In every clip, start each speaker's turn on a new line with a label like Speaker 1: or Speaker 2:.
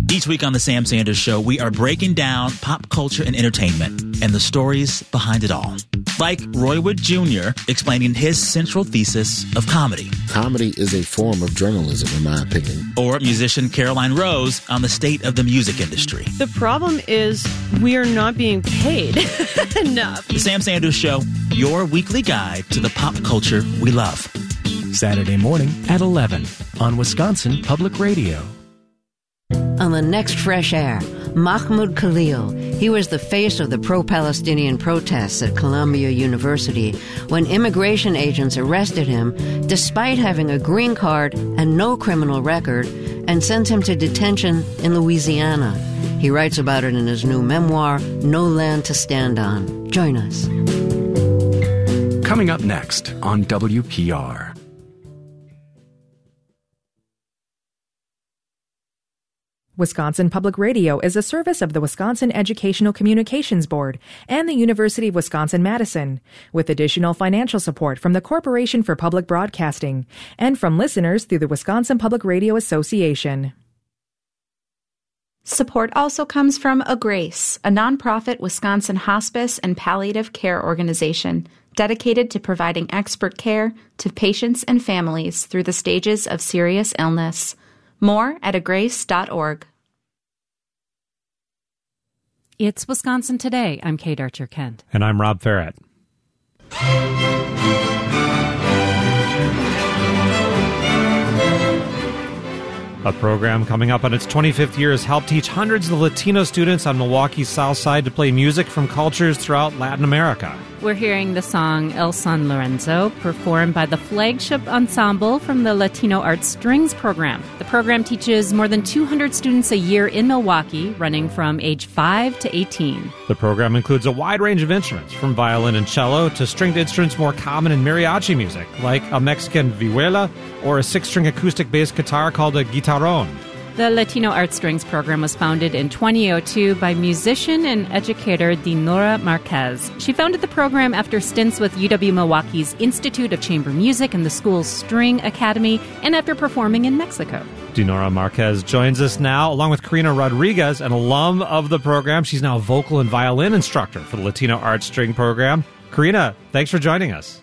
Speaker 1: Each week on The Sam Sanders Show, we are breaking down pop culture and entertainment and the stories behind it all. Like Roy Wood Jr. explaining his central thesis of comedy.
Speaker 2: Comedy is a form of journalism, in my opinion.
Speaker 1: Or musician Caroline Rose on the state of the music industry.
Speaker 3: The problem is we are not being paid enough.
Speaker 1: The Sam Sanders Show, your weekly guide to the pop culture we love.
Speaker 4: Saturday morning at 11 on Wisconsin Public Radio.
Speaker 5: On the next Fresh Air, Mahmoud Khalil. He was the face of the pro-Palestinian protests at Columbia University when immigration agents arrested him despite having a green card and no criminal record and sent him to detention in Louisiana. He writes about it in his new memoir, No Land to Stand On. Join us.
Speaker 4: Coming up next on WPR.
Speaker 6: Wisconsin Public Radio is a service of the Wisconsin Educational Communications Board and the University of Wisconsin-Madison, with additional financial support from the Corporation for Public Broadcasting and from listeners through the Wisconsin Public Radio Association.
Speaker 7: Support also comes from A Grace, a nonprofit Wisconsin hospice and palliative care organization dedicated to providing expert care to patients and families through the stages of serious illness. More at agrace.org.
Speaker 8: It's Wisconsin Today. I'm Kate Archer-Kent.
Speaker 9: And I'm Rob Ferret. A program coming up on its 25th year has helped teach hundreds of Latino students on Milwaukee's South Side to play music from cultures throughout Latin America.
Speaker 8: We're hearing the song El San Lorenzo, performed by the flagship ensemble from the Latino Arts Strings program. The program teaches more than 200 students a year in Milwaukee, running from age 5 to 18.
Speaker 9: The program includes a wide range of instruments, from violin and cello to stringed instruments more common in mariachi music, like a Mexican vihuela or a 6-string acoustic bass guitar called a guitarrón.
Speaker 8: The Latino Arts Strings program was founded in 2002 by musician and educator Dinora Marquez. She founded the program after stints with UW-Milwaukee's Institute of Chamber Music and the school's String Academy, and after performing in Mexico.
Speaker 9: Dinora Marquez joins us now, along with Karina Rodriguez, an alum of the program. She's now a vocal and violin instructor for the Latino Arts String program. Karina, thanks for joining us.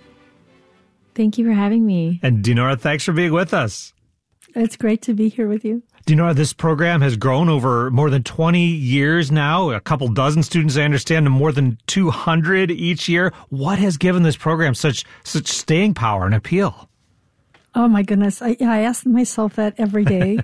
Speaker 10: Thank you for having me.
Speaker 9: And Dinora, thanks for being with us.
Speaker 10: It's great to be here with you.
Speaker 9: Dinora, this program has grown over more than 20 years now. A couple dozen students, I understand, and more than 200 each year. What has given this program such staying power and appeal?
Speaker 10: Oh, my goodness. I ask myself that every day.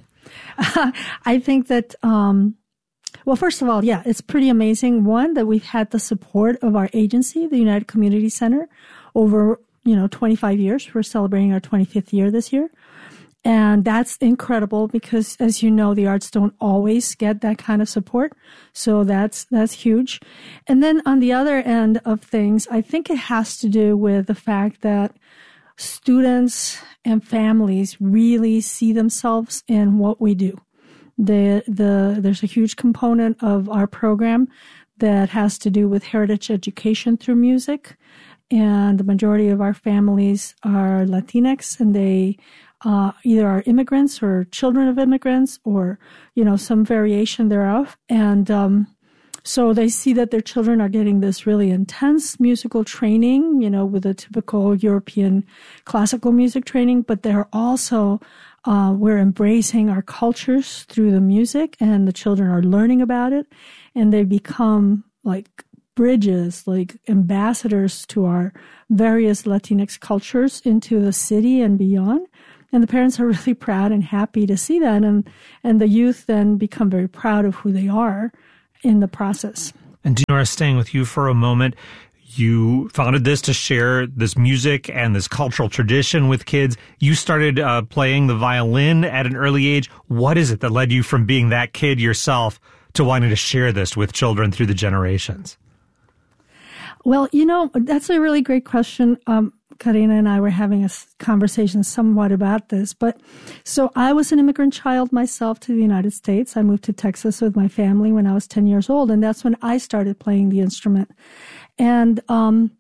Speaker 10: I think that, well, first of all, yeah, it's pretty amazing. One, that we've had the support of our agency, the United Community Center, over, 25 years. We're celebrating our 25th year this year. And that's incredible because, as you know, the arts don't always get that kind of support. So that's huge. And then on the other end of things, I think it has to do with the fact that students and families really see themselves in what we do. There's a huge component of our program that has to do with heritage education through music. And the majority of our families are Latinx, and they either are immigrants or children of immigrants or, some variation thereof. And so they see that their children are getting this really intense musical training, with a typical European classical music training, but they're also, we're embracing our cultures through the music, and the children are learning about it, and they become like bridges, like ambassadors to our various Latinx cultures into the city and beyond. And the parents are really proud and happy to see that. And the youth then become very proud of who they are in the process.
Speaker 9: And Dinora, staying with you for a moment, you founded this to share this music and this cultural tradition with kids. You started playing the violin at an early age. What is it that led you from being that kid yourself to wanting to share this with children through the generations?
Speaker 10: Well, that's a really great question. Karina and I were having a conversation somewhat about this. But so I was an immigrant child myself to the United States. I moved to Texas with my family when I was 10 years old, and that's when I started playing the instrument. And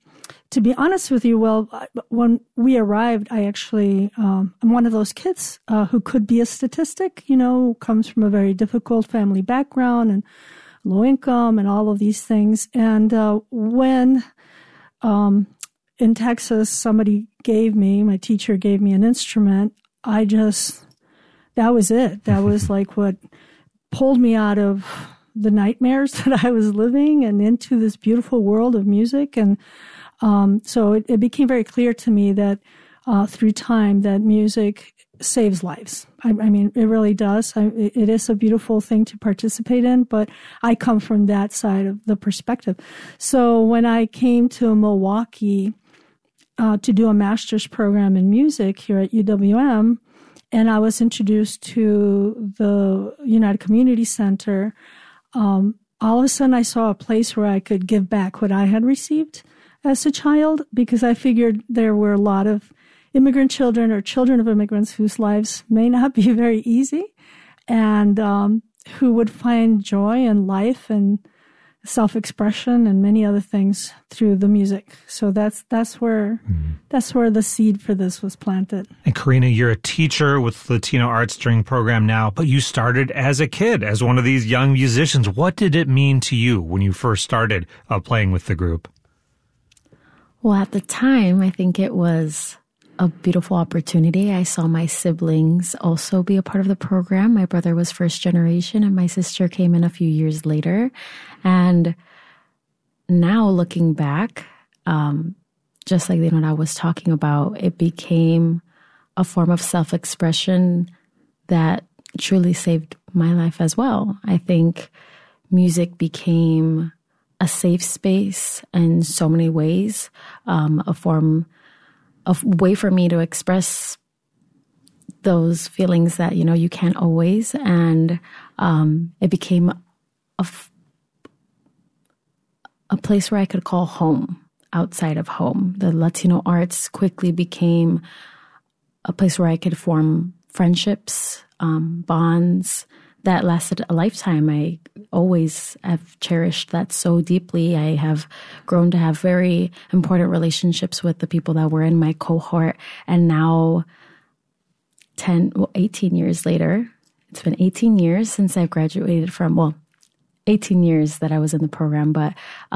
Speaker 10: to be honest with you, when we arrived, I actually, I'm one of those kids who could be a statistic, comes from a very difficult family background and low income and all of these things. And when in Texas, my teacher gave me an instrument, that was it. That was like what pulled me out of the nightmares that I was living and into this beautiful world of music. And so it became very clear to me that through time that music saves lives. I mean, it really does. It is a beautiful thing to participate in, but I come from that side of the perspective. So when I came to Milwaukee to do a master's program in music here at UWM, and I was introduced to the United Community Center, all of a sudden I saw a place where I could give back what I had received as a child, because I figured there were a lot of immigrant children or children of immigrants whose lives may not be very easy, and who would find joy in life and self-expression and many other things through the music. So that's where the seed for this was planted.
Speaker 9: And Karina, you're a teacher with Latino Art String Program now, but you started as a kid, as one of these young musicians. What did it mean to you when you first started playing with the group?
Speaker 11: Well, at the time, I think it was a beautiful opportunity. I saw my siblings also be a part of the program. My brother was first generation and my sister came in a few years later. And now looking back, just like I was talking about, it became a form of self-expression that truly saved my life as well. I think music became a safe space in so many ways, a way for me to express those feelings that, you can't always. And it became a place where I could call home outside of home. The Latino arts quickly became a place where I could form friendships, bonds that lasted a lifetime. I always have cherished that so deeply. I have grown to have very important relationships with the people that were in my cohort. And now 18 years later, it's been 18 years since I've graduated from, 18 years that I was in the program, but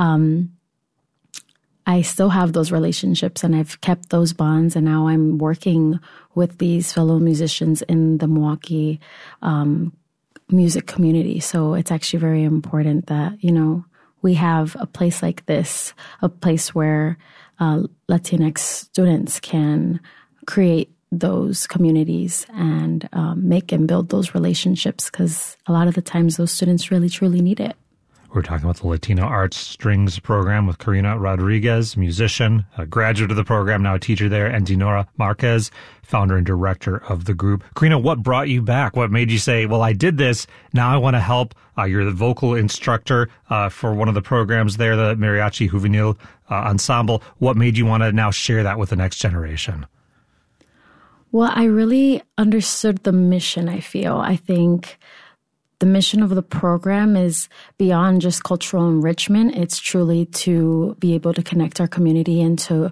Speaker 11: I still have those relationships and I've kept those bonds. And now I'm working with these fellow musicians in the Milwaukee music community. So it's actually very important that, we have a place like this, a place where Latinx students can create those communities and make and build those relationships, because a lot of the times those students really, truly need it.
Speaker 9: We're talking about the Latino Arts Strings Program with Karina Rodriguez, musician, a graduate of the program, now a teacher there, and Dinora Marquez, founder and director of the group. Karina, what brought you back? What made you say, well, I did this, now I want to help? You're the vocal instructor for one of the programs there, the Mariachi Juvenil Ensemble. What made you want to now share that with the next generation?
Speaker 11: Well, I really understood the mission, I feel. I think the mission of the program is beyond just cultural enrichment. It's truly to be able to connect our community and to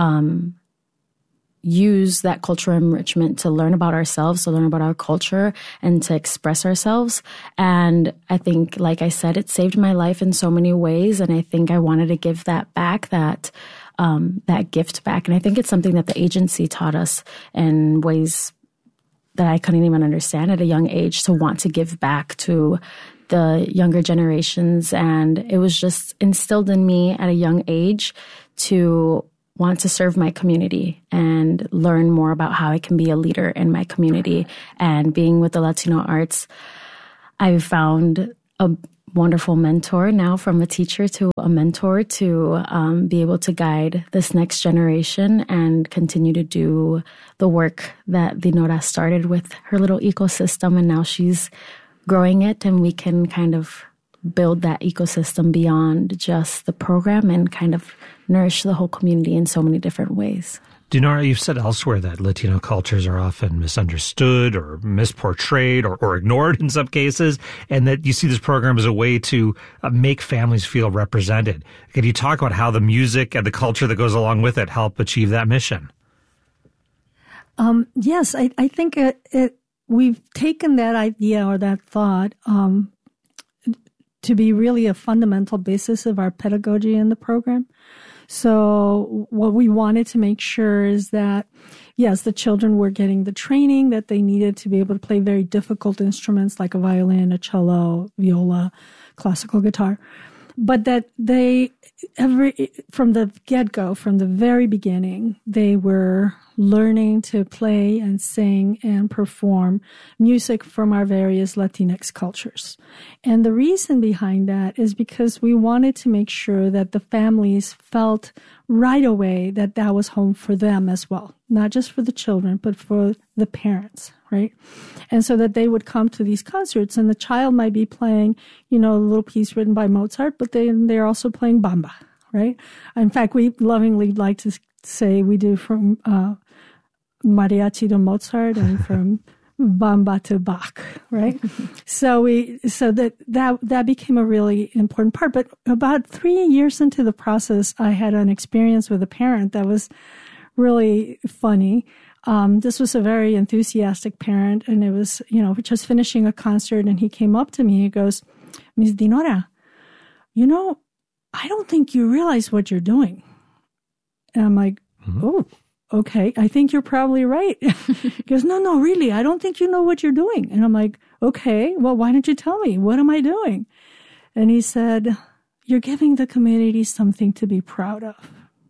Speaker 11: use that cultural enrichment to learn about ourselves, to learn about our culture, and to express ourselves. And I think, like I said, it saved my life in so many ways. And I think I wanted to give that back, that gift back. And I think it's something that the agency taught us in ways that I couldn't even understand at a young age, to want to give back to the younger generations. And it was just instilled in me at a young age to want to serve my community and learn more about how I can be a leader in my community. And being with the Latino Arts, I've found a wonderful mentor now, from a teacher to a mentor, to be able to guide this next generation and continue to do the work that Dinora started with her little ecosystem. And now she's growing it, and we can kind of build that ecosystem beyond just the program and kind of nourish the whole community in so many different ways.
Speaker 9: Dinora, you've said elsewhere that Latino cultures are often misunderstood or misportrayed or ignored in some cases, and that you see this program as a way to make families feel represented. Can you talk about how the music and the culture that goes along with it help achieve that mission?
Speaker 10: Yes, I think we've taken that idea or that thought to be really a fundamental basis of our pedagogy in the program. So what we wanted to make sure is that, yes, the children were getting the training that they needed to be able to play very difficult instruments like a violin, a cello, viola, classical guitar, but that from the get-go, from the very beginning, they were learning to play and sing and perform music from our various Latinx cultures. And the reason behind that is because we wanted to make sure that the families felt right away that that was home for them as well, not just for the children, but for the parents, right? And so that they would come to these concerts and the child might be playing, a little piece written by Mozart, but they're also playing bamba, right? In fact, we lovingly like to say we do from mariachi to Mozart and from bamba to Bach, right? So that became a really important part. But about 3 years into the process, I had an experience with a parent that was really funny. This was a very enthusiastic parent, and it was, just finishing a concert, and he came up to me. He goes, "Ms. Dinora, I don't think you realize what you're doing." And I'm like, "Oh, okay, I think you're probably right." He goes, No, really, I don't think you know what you're doing. And I'm like, "Okay, well, why don't you tell me? What am I doing?" And he said, "You're giving the community something to be proud of."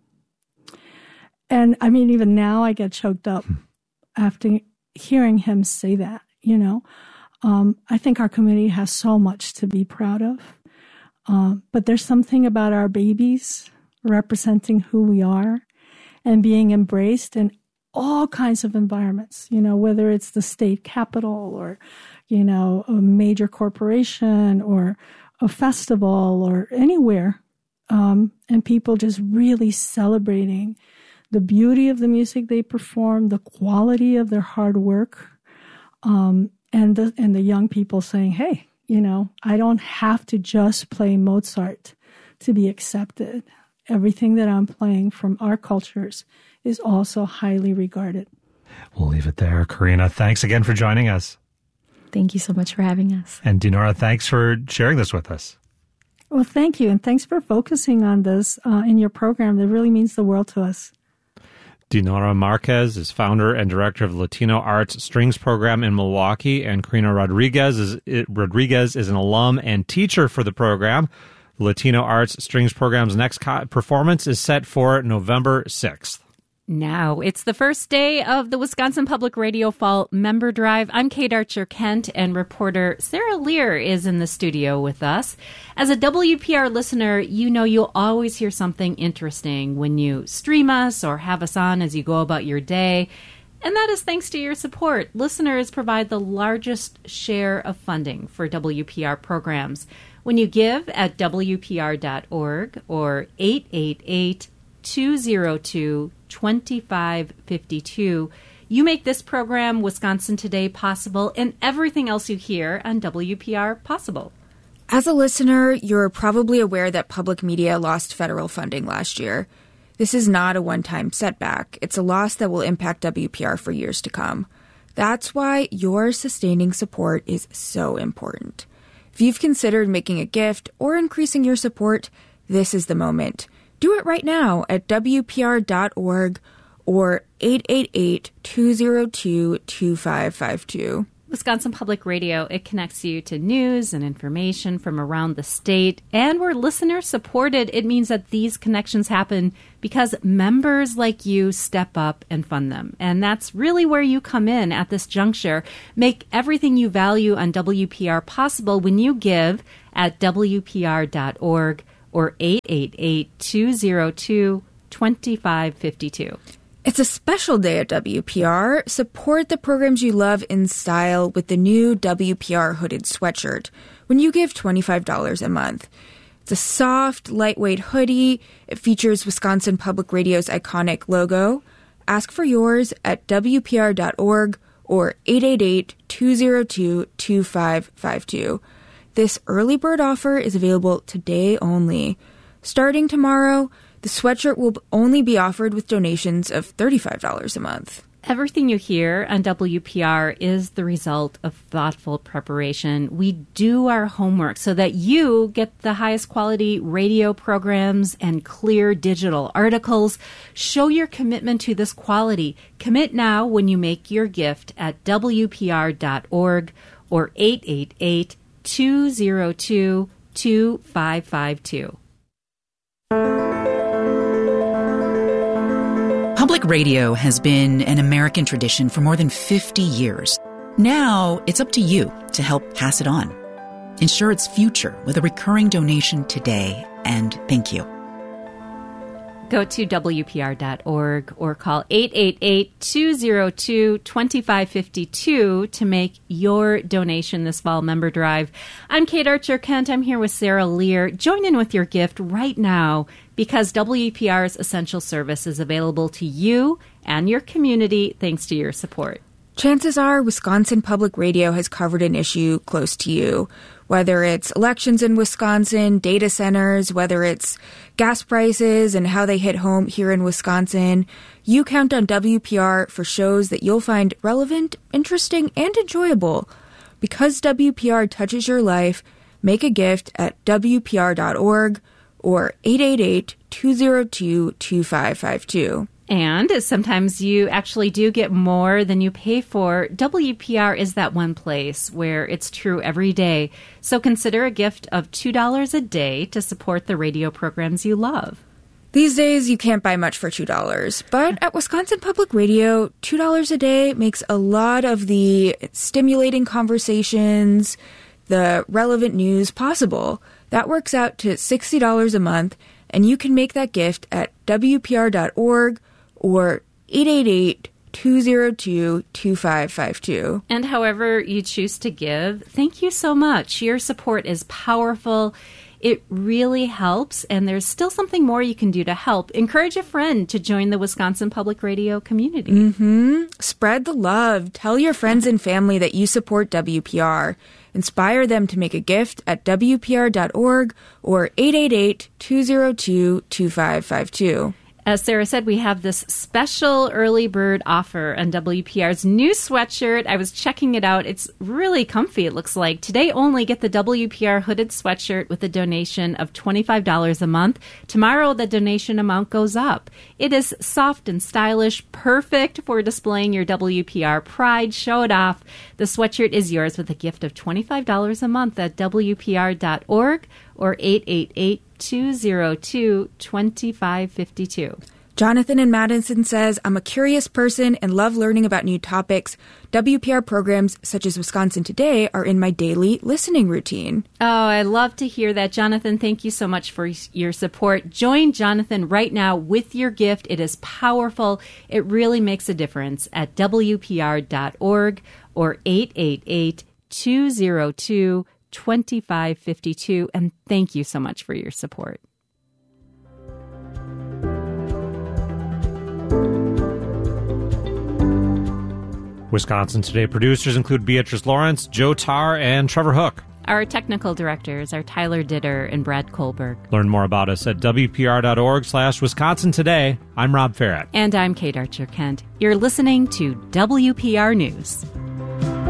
Speaker 10: And I mean, even now I get choked up after hearing him say that, I think our community has so much to be proud of. But there's something about our babies representing who we are and being embraced in all kinds of environments, whether it's the state capitol or, a major corporation or a festival or anywhere. And people just really celebrating the beauty of the music they perform, the quality of their hard work, and the young people saying, "Hey, I don't have to just play Mozart to be accepted. Everything that I'm playing from our cultures is also highly regarded."
Speaker 9: We'll leave it there. Karina, thanks again for joining us.
Speaker 11: Thank you so much for having us.
Speaker 9: And Dinora, thanks for sharing this with us.
Speaker 10: Well, thank you. And thanks for focusing on this in your program. That really means the world to us.
Speaker 9: Dinora Marquez is founder and director of Latino Arts Strings Program in Milwaukee, and Karina Rodriguez is an alum and teacher for the program. Latino Arts Strings Program's next performance is set for November 6th.
Speaker 8: Now, it's the first day of the Wisconsin Public Radio Fall Member Drive. I'm Kate Archer-Kent, and reporter Sarah Lear is in the studio with us. As a WPR listener, you'll always hear something interesting when you stream us or have us on as you go about your day. And that is thanks to your support. Listeners provide the largest share of funding for WPR programs. When you give at WPR.org or 888-202-2552, you make this program, Wisconsin Today, possible and everything else you hear on WPR possible.
Speaker 12: As a listener, you're probably aware that public media lost federal funding last year. This is not a one-time setback. It's a loss that will impact WPR for years to come. That's why your sustaining support is so important. If you've considered making a gift or increasing your support, this is the moment. Do it right now at WPR.org or 888-202-2552.
Speaker 8: Wisconsin Public Radio, it connects you to news and information from around the state. And we're listener-supported. It means that these connections happen because members like you step up and fund them. And that's really where you come in at this juncture. Make everything you value on WPR possible when you give at WPR.org or 888-202-2552.
Speaker 12: It's a special day at WPR. Support the programs you love in style with the new WPR hooded sweatshirt when you give $25 a month. It's a soft, lightweight hoodie. It features Wisconsin Public Radio's iconic logo. ask for yours at WPR.org or 888-202-2552. This early bird offer is available today only. Starting tomorrow, the sweatshirt will only be offered with donations of $35 a month.
Speaker 8: Everything you hear on WPR is the result of thoughtful preparation. We do our homework so that you get the highest quality radio programs and clear digital articles. Show your commitment to this quality. Commit now when you make your gift at WPR.org or 888-202-2552.
Speaker 13: Public radio has been an American tradition for more than 50 years. Now, it's up to you to help pass it on. Ensure its future with a recurring donation today, and thank you.
Speaker 8: Go to WPR.org or call 888-202-2552 to make your donation this fall member drive. I'm Kate Archer-Kent. I'm here with Sarah Lear. Join in with your gift right now because WPR's essential service is available to you and your community thanks to your support.
Speaker 12: Chances are Wisconsin Public Radio has covered an issue close to you, whether it's elections in Wisconsin, data centers, whether it's gas prices and how they hit home here in Wisconsin. You count on WPR for shows that you'll find relevant, interesting, and enjoyable. Because WPR touches your life, make a gift at WPR.org or 888-202-2552.
Speaker 8: And sometimes you actually do get more than you pay for. WPR is that one place where it's true every day. So consider a gift of $2 a day to support the radio programs you love.
Speaker 12: These days, you can't buy much for $2. But at Wisconsin Public Radio, $2 a day makes a lot of the stimulating conversations, the relevant news possible. That works out to $60 a month, and you can make that gift at WPR.org or 888-202-2552.
Speaker 8: And however you choose to give, thank you so much. Your support is powerful. It really helps, and there's still something more you can do to help. Encourage a friend to join the Wisconsin Public Radio community.
Speaker 12: Spread the love. Tell your friends and family that you support WPR. Inspire them to make a gift at WPR.org or 888-202-2552.
Speaker 8: As Sarah said, we have this special early bird offer on WPR's new sweatshirt. I was checking it out. It's really comfy, it looks like. Today only, get the WPR hooded sweatshirt with a donation of $25 a month. Tomorrow, the donation amount goes up. It is soft and stylish, perfect for displaying your WPR pride. Show it off. The sweatshirt is yours with a gift of $25 a month at WPR.org or 888-202-2552.
Speaker 12: Jonathan in Madison says, I'm a curious person and love learning about new topics. WPR programs such as Wisconsin Today are in my daily listening routine.
Speaker 8: Oh, I love to hear that. Jonathan, thank you so much for your support. Join Jonathan right now with your gift. It is powerful. It really makes a difference at WPR.org or 888-202-2552. And thank you so much for your support.
Speaker 9: Wisconsin Today producers include Beatrice Lawrence, Joe Tarr, and Trevor Hook.
Speaker 8: Our technical directors are Tyler Ditter and Brad Kohlberg.
Speaker 9: Learn more about us at WPR.org/Wisconsin Today. I'm Rob Farrett.
Speaker 8: And I'm Kate Archer-Kent. You're listening to WPR News.